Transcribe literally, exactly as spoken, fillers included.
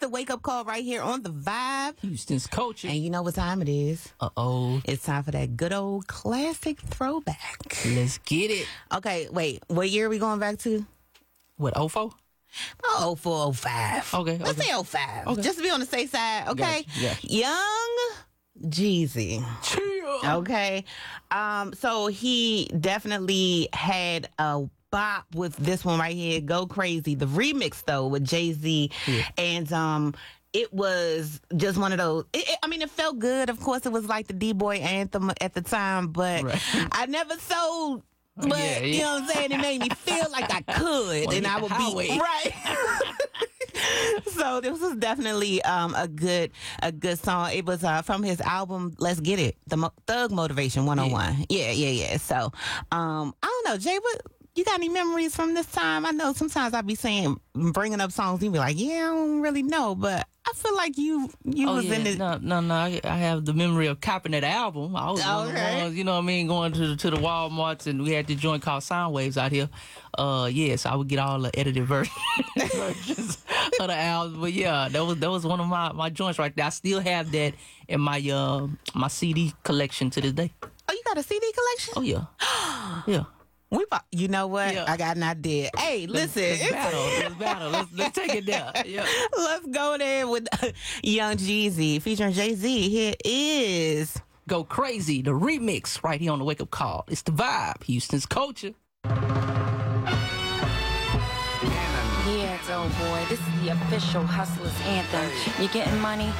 the Wake Up Call right here on The Vibe. Houston's Culture. And you know what time it is. Uh-oh. It's time for that good old classic throwback. Let's get it. Okay, wait. What year are we going back to? What, oh four? Oh, four, oh five. Okay, Let's okay. say oh five. Okay. Just to be on the safe side, okay? Gotcha, gotcha. Young Jeezy. Chill. Okay. Um, so he definitely had a bop with this one right here, Go Crazy. The remix, though, with Jay-Z. Yeah. And um, it was just one of those. It, it, I mean, it felt good. Of course, it was like the D-Boy anthem at the time, but Right. I never sold. But, Yeah, yeah. you know what I'm saying? It made me feel like I could. Well, and I hit would the be. highway. Right. So this was definitely um, a good a good song. It was uh, from his album Let's Get It, the Mo- Thug Motivation one oh one. Yeah, yeah, yeah. So um, I don't know, Jay, what you got any memories from this time? I know sometimes I be saying bringing up songs, you be like, yeah, I don't really know, but I feel like you you Oh, was yeah. in it. No, no, no. I, I have the memory of copping that album. I was one of the Okay. ones, you know what I mean, going to, to the Walmarts, and we had this joint called Soundwaves out here. Uh, yeah, so I would get all the edited versions versions of the album. But yeah, that was that was one of my, my joints right there. I still have that in my uh, my C D collection to this day. Oh, you got a C D collection? Oh yeah, yeah. We, bu- you know what? Yeah. I got an idea. Hey, listen, Let's it's- battle. Let's battle. Let's, let's take it down. Yeah. let's go there with Young Jeezy featuring Jay-Z. Here is Go Crazy, the remix right here on the Wake Up Call. It's The Vibe, Houston's Culture. Yeah, it's old boy. This is the official Hustlers anthem. You getting money?